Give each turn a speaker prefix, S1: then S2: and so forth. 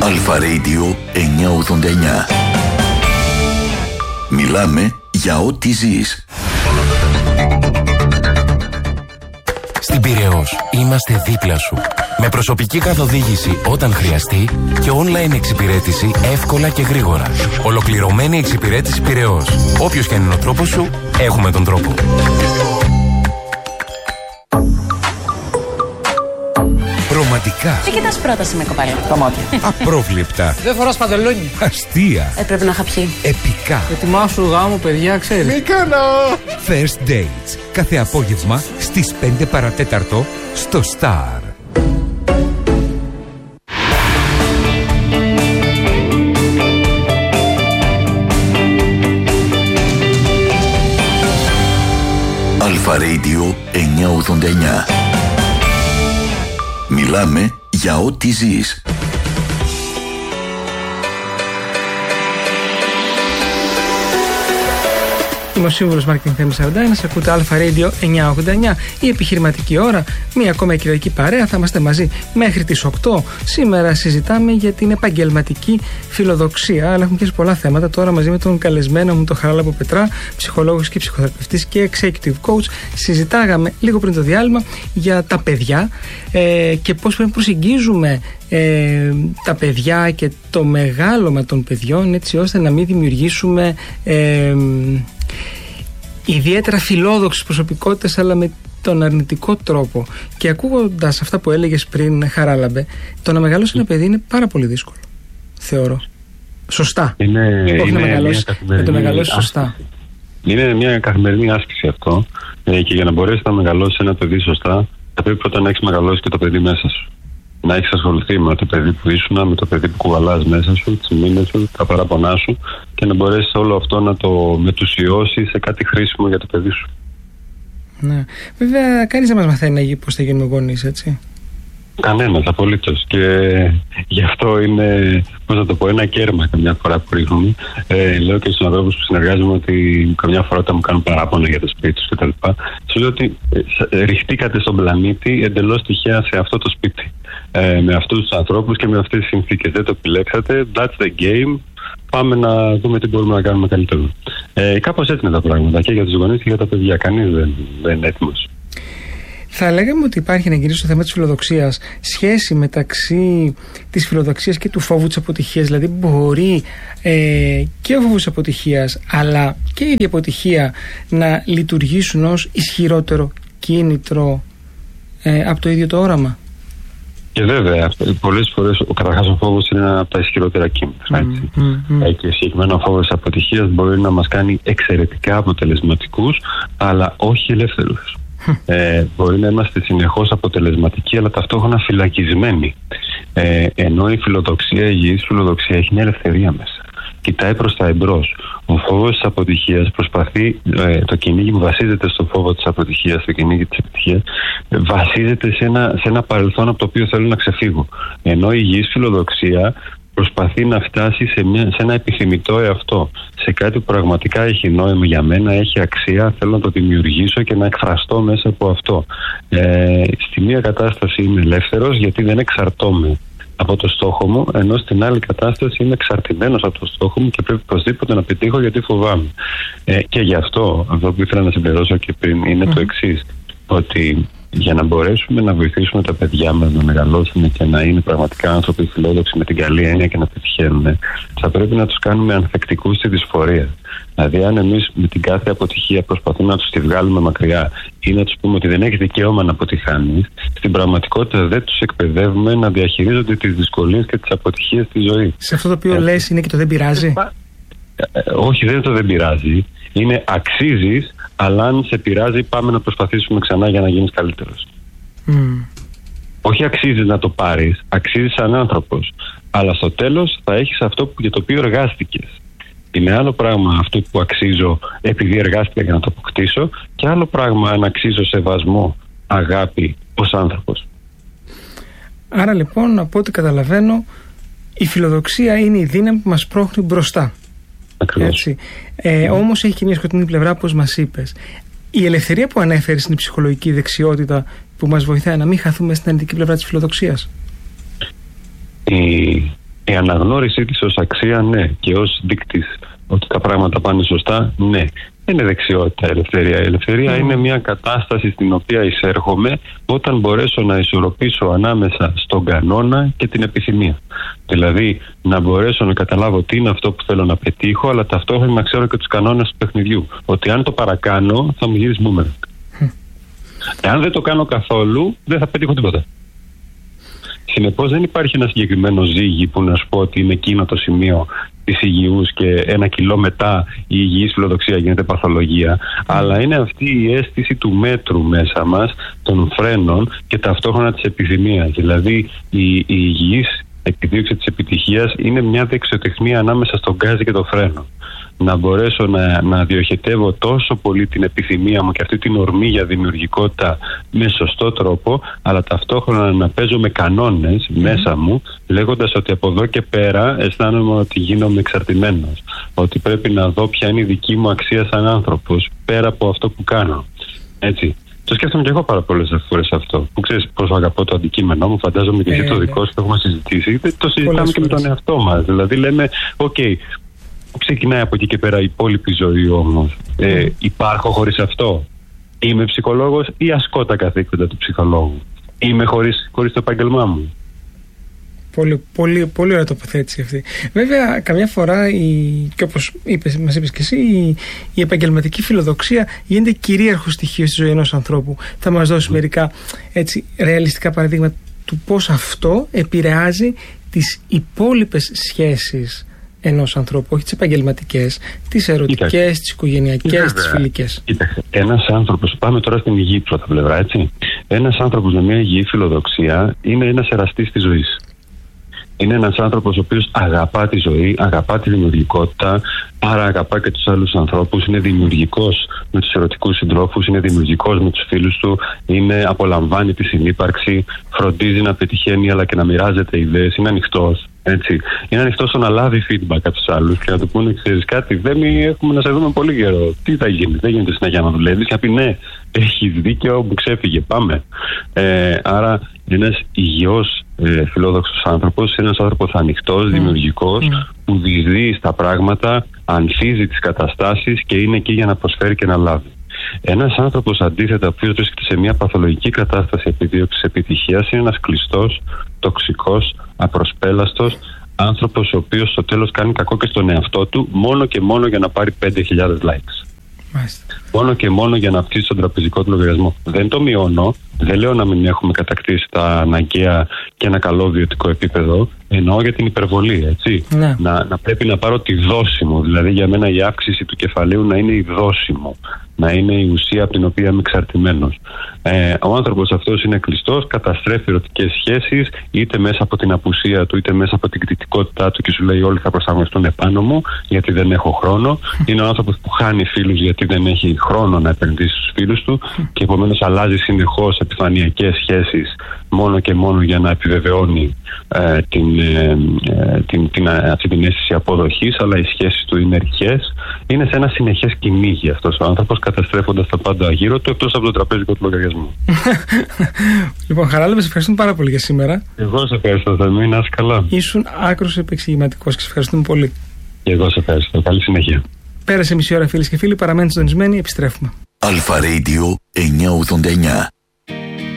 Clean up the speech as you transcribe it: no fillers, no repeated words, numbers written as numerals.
S1: Αλφα Radio 989. Μιλάμε για ό,τι ζεις.
S2: Στην Πειραιώς είμαστε δίπλα σου. Με προσωπική καθοδήγηση όταν χρειαστεί και online εξυπηρέτηση εύκολα και γρήγορα. Ολοκληρωμένη εξυπηρέτηση Πειραιώς. Όποιος και αν είναι ο τρόπος σου, έχουμε τον τρόπο.
S3: Ρομαντικά.
S4: Τι κοιτάς πρόταση με κοπέλα?
S5: Τα μάτια.
S3: Απρόβλεπτα.
S5: Δεν φοράς παντελόνι.
S3: Αστεία.
S4: Πρέπει να είχα πιει.
S3: Επικά.
S5: Ετοιμάσου γάμο, παιδιά, ξέρεις.
S3: Μη κάνω. First Dates. Κάθε απόγευμα στις 5 παρατέταρτο στο Star.
S1: Αλφα Radio 989. Μιλάμε για ό,τι ζεις.
S5: Είμαι ο σύμβουλος Marketing Θέμης 41, ακούτε Αλφα Radio 989, η επιχειρηματική ώρα, μία ακόμα κυριακή παρέα, θα είμαστε μαζί μέχρι τις 8. Σήμερα συζητάμε για την επαγγελματική φιλοδοξία, αλλά έχουμε και σε πολλά θέματα. Τώρα μαζί με τον καλεσμένο μου, τον Χαράλαμπο Πετρά, ψυχολόγος και ψυχοθεραπευτής και executive coach, συζητάγαμε λίγο πριν το διάλειμμα για τα παιδιά και πώς πρέπει να προσεγγίζουμε τα παιδιά και το μεγάλωμα των παιδιών, έτσι ώστε να μην δημιουργήσουμε ιδιαίτερα φιλόδοξες προσωπικότητες, αλλά με τον αρνητικό τρόπο. Και ακούγοντας αυτά που έλεγες πριν, Χαράλαμπε, το να μεγαλώσει ένα παιδί είναι πάρα πολύ δύσκολο, θεωρώ. Σωστά. Όχι να μεγαλώσει, να το μεγαλώσει σωστά.
S6: Είναι μια καθημερινή άσκηση αυτό, και για να μπορέσει να μεγαλώσει ένα παιδί σωστά, θα πρέπει πρώτα να έχεις μεγαλώσει και το παιδί μέσα σου. Να έχεις ασχοληθεί με το παιδί που ήσουν, με το παιδί που κουβαλάς μέσα σου, τις μήνες σου, τα παράπονά σου, και να μπορέσεις όλο αυτό να το μετουσιώσεις σε κάτι χρήσιμο για το παιδί σου.
S5: Ναι. Βέβαια, κανείς δεν μας μαθαίνει πώς θα γίνουμε γονείς, έτσι.
S6: Κανένας, απολύτως. Και γι' αυτό είναι, πώς να το πω, ένα κέρμα καμιά φορά που ρίχνουμε. Λέω και στους ανθρώπους που συνεργάζομαι ότι καμιά φορά όταν μου κάνουν παράπονα για το σπίτι τους κτλ. Σου λέω ότι ρηχτήκατε στον πλανήτη εντελώς τυχαία σε αυτό το σπίτι. Με αυτούς τους ανθρώπους και με αυτές τις συνθήκες. Δεν το επιλέξατε. That's the game. Πάμε να δούμε τι μπορούμε να κάνουμε καλύτερο. Κάπως έτσι είναι τα πράγματα και για τους γονείς και για τα παιδιά. Κανείς δεν είναι έτοιμος.
S5: Θα λέγαμε ότι υπάρχει, να γυρίσω στο θέμα της φιλοδοξίας, σχέση μεταξύ της φιλοδοξίας και του φόβου της αποτυχίας. Δηλαδή μπορεί και ο φόβος της αποτυχίας αλλά και η ίδια αποτυχία να λειτουργήσουν ως ισχυρότερο κίνητρο από το ίδιο το όραμα.
S6: Και βέβαια, πολλές φορές καταρχάς ο φόβος είναι ένα από τα ισχυρότερα κίνητρα. Και συγκεκριμένα ο φόβος της αποτυχίας μπορεί να μας κάνει εξαιρετικά αποτελεσματικούς, αλλά όχι ελεύθερους. Μπορεί να είμαστε συνεχώς αποτελεσματικοί, αλλά ταυτόχρονα φυλακισμένοι. Ενώ η φιλοδοξία, η υγιής φιλοδοξία, έχει μια ελευθερία μέσα. Κοιτάει προς τα εμπρός. Ο φόβος της αποτυχίας προσπαθεί, το κυνήγι που βασίζεται στο φόβο της αποτυχίας, το κυνήγι της επιτυχίας, βασίζεται σε ένα παρελθόν από το οποίο θέλω να ξεφύγω. Ενώ η υγιής φιλοδοξία προσπαθεί να φτάσει σε ένα επιθυμητό εαυτό, σε κάτι που πραγματικά έχει νόημα για μένα, έχει αξία, θέλω να το δημιουργήσω και να εκφραστώ μέσα από αυτό. Στη μία κατάσταση είμαι ελεύθερος γιατί δεν εξαρτώμαι από το στόχο μου, ενώ στην άλλη κατάσταση είμαι εξαρτημένος από το στόχο μου και πρέπει οπωσδήποτε να πετύχω γιατί φοβάμαι. Και γι' αυτό που ήθελα να συμπληρώσω και πριν είναι το εξής, ότι για να μπορέσουμε να βοηθήσουμε τα παιδιά μας να μεγαλώσουν και να είναι πραγματικά άνθρωποι φιλόδοξοι με την καλή έννοια και να πετυχαίνουν, θα πρέπει να τους κάνουμε ανθεκτικούς στη δυσφορία. Δηλαδή, αν εμείς με την κάθε αποτυχία προσπαθούμε να τους τη βγάλουμε μακριά ή να τους πούμε ότι δεν έχεις δικαίωμα να αποτυχάνεις, στην πραγματικότητα δεν τους εκπαιδεύουμε να διαχειρίζονται τις δυσκολίες και τις αποτυχίες στη ζωή.
S5: Σε αυτό το οποίο λες είναι και το δεν πειράζει.
S6: Όχι, δεν είναι το δεν πειράζει. Είναι αξίζεις, αλλά αν σε πειράζει, πάμε να προσπαθήσουμε ξανά για να γίνεις καλύτερος. Όχι αξίζεις να το πάρεις, αξίζεις σαν άνθρωπος. Αλλά στο τέλος θα έχεις αυτό για το οποίο εργάστηκες. Είναι άλλο πράγμα αυτό που αξίζω επειδή εργάστηκα για να το αποκτήσω, και άλλο πράγμα αν αξίζω σεβασμό, αγάπη ως άνθρωπος.
S5: Άρα λοιπόν, από ό,τι καταλαβαίνω, η φιλοδοξία είναι η δύναμη που μας πρόχνει μπροστά. Έτσι. Όμως έχει και μια σκοτεινή πλευρά, όπως μας είπες. Η ελευθερία που ανέφερες είναι η ψυχολογική δεξιότητα που μας βοηθάει να μην χαθούμε στην αρνητική πλευρά της φιλοδοξίας.
S6: Η αναγνώρισή της ως αξία, ναι, και ως δείκτης ότι τα πράγματα πάνε σωστά, ναι. Δεν είναι δεξιότητα η ελευθερία. Η ελευθερία είναι μια κατάσταση στην οποία εισέρχομαι όταν μπορέσω να ισορροπήσω ανάμεσα στον κανόνα και την επιθυμία. Δηλαδή να μπορέσω να καταλάβω τι είναι αυτό που θέλω να πετύχω, αλλά ταυτόχρονα να ξέρω και τους κανόνες του παιχνιδιού. Ότι αν το παρακάνω θα μου γυρίσει μπούμεραγκ. Εάν δεν το κάνω καθόλου, δεν θα πετύχω τίποτα. Συνεπώς δεν υπάρχει ένα συγκεκριμένο ζύγι που να σου πω ότι είναι εκείνο το σημείο της υγιούς και 1 κιλό μετά η υγιής φιλοδοξία γίνεται παθολογία, αλλά είναι αυτή η αίσθηση του μέτρου μέσα μας, των φρένων και ταυτόχρονα της επιθυμίας. Δηλαδή η υγιής εκδίωξη της επιτυχίας είναι μια δεξιοτεχνία ανάμεσα στον γκάζι και το φρένο. Να μπορέσω να διοχετεύω τόσο πολύ την επιθυμία μου και αυτή την ορμή για δημιουργικότητα με σωστό τρόπο, αλλά ταυτόχρονα να παίζω με κανόνες μέσα μου, λέγοντας ότι από εδώ και πέρα αισθάνομαι ότι γίνομαι εξαρτημένος. Ότι πρέπει να δω ποια είναι η δική μου αξία σαν άνθρωπος, πέρα από αυτό που κάνω. Έτσι. Το σκέφτομαι και εγώ πάρα πολλές φορές αυτό. Που ξέρεις πόσο αγαπώ το αντικείμενό μου, φαντάζομαι και εσύ το δικό σου, το έχουμε συζητήσει. Το συζητάμε και με τον εαυτό μας. Δηλαδή λέμε, OK. Ξεκινάει από εκεί και πέρα η υπόλοιπη ζωή όμως. Υπάρχω χωρίς αυτό? Είμαι ψυχολόγος ή ασκώ τα καθήκοντα του ψυχολόγου? Είμαι χωρίς το επάγγελμά μου?
S5: Πολύ ωραία τοποθέτηση αυτή. Βέβαια, καμιά φορά, και όπως μας είπες και εσύ, η επαγγελματική φιλοδοξία γίνεται κυρίαρχο στοιχείο στη ζωή ενός ανθρώπου. Θα μας δώσει μερικά έτσι ρεαλιστικά παραδείγματα του πώς αυτό επηρεάζει τις υπόλοιπες σχέσεις ενός ανθρώπου, όχι τις επαγγελματικές, τις ερωτικές, τις οικογενειακές, τις φιλικές.
S6: Κοίταξε, ένας άνθρωπος, πάμε τώρα στην υγιή πρώτα πλευρά, έτσι. Ένας άνθρωπος με μια υγιή φιλοδοξία είναι ένας εραστής της ζωής. Είναι ένας άνθρωπος ο οποίος αγαπά τη ζωή, αγαπά τη δημιουργικότητα, άρα αγαπά και τους άλλους ανθρώπους, είναι δημιουργικός με τους ερωτικούς συντρόφους, είναι δημιουργικός με τους φίλους του, απολαμβάνει τη συνύπαρξη, φροντίζει να πετυχαίνει αλλά και να μοιράζεται ιδέες, είναι ανοιχτός. Έτσι. Είναι ανοιχτό στο να λάβει feedback από τους άλλους και να του πούνε: ξέρεις κάτι, δεν έχουμε να σε δούμε πολύ καιρό. Τι θα γίνει, δεν γίνεται συνέχεια να δουλεύεις. Και να πει: ναι, έχεις δίκιο, μου ξέφυγε, πάμε. Άρα, ένας υγιός φιλόδοξος άνθρωπος είναι ένας άνθρωπος ανοιχτός, δημιουργικός, που διεισδύει στα πράγματα, ανθίζει τις καταστάσεις και είναι εκεί για να προσφέρει και να λάβει. Ένας άνθρωπος αντίθετα, ο οποίος βρίσκεται σε μια παθολογική κατάσταση επιδίωξης επιτυχίας, είναι ένας κλειστός, τοξικός, απροσπέλαστος άνθρωπος, ο οποίος στο τέλος κάνει κακό και στον εαυτό του, μόνο και μόνο για να πάρει 5.000 likes. Μάλιστα. Μόνο και μόνο για να αυξήσει τον τραπεζικό του λογαριασμό. Δεν το μειώνω, δεν λέω να μην έχουμε κατακτήσει τα αναγκαία και ένα καλό βιωτικό επίπεδο. Εννοώ για την υπερβολή, έτσι. Ναι. Να πρέπει να πάρω τη δόση μου. Δηλαδή για μένα η αύξηση του κεφαλαίου να είναι η δόση μου. Να είναι η ουσία από την οποία είμαι εξαρτημένος. Ο άνθρωπος αυτός είναι κλειστός, καταστρέφει ερωτικές σχέσεις, είτε μέσα από την απουσία του, είτε μέσα από την κριτικότητά του και σου λέει: όλοι θα προσαρμοστούν επάνω μου, γιατί δεν έχω χρόνο. Είναι ο άνθρωπος που χάνει φίλους γιατί δεν έχει χρόνο να επενδύσει στους φίλους του και επομένως αλλάζει συνεχώς επιφανειακές σχέσεις μόνο και μόνο για να επιβεβαιώνει αυτή την αίσθηση αποδοχής, αλλά οι σχέσεις του είναι ρηχές. Είναι σε ένα συνεχές κυνήγι αυτός ο άνθρωπος, καταστρέφοντας τα πάντα γύρω του, εκτός από το τραπέζικο του λογαριασμό.
S5: Λοιπόν, Χαράλαμπε, σε ευχαριστούμε πάρα πολύ για σήμερα.
S6: Εγώ σε ευχαριστώ, Θέμη, να είσαι καλά.
S5: Ήσουν άκρος επεξηγηματικός και σε ευχαριστούμε πολύ.
S6: Και εγώ σε ευχαριστώ. Καλή συνέχεια.
S5: Πέρασε μισή ώρα, φίλες και φίλοι, παραμένετε συντονισμένοι, επιστρέφουμε.
S1: Αλφα Radio 989.